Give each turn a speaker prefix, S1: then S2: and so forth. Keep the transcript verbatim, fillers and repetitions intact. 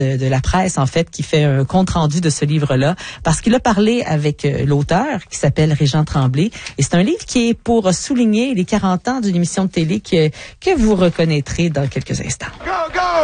S1: de, de la presse, en fait, qui fait un compte-rendu de ce livre-là, parce qu'il a parlé avec euh, l'auteur, qui s'appelle Régent Tremblay, et c'est un livre qui est pour souligner les quarante ans d'une émission de télé que, que vous reconnaîtrez dans quelques instants. Go, go!